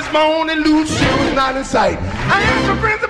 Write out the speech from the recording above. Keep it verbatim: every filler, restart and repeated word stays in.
morning, Lucia was not in sight. I asked my friends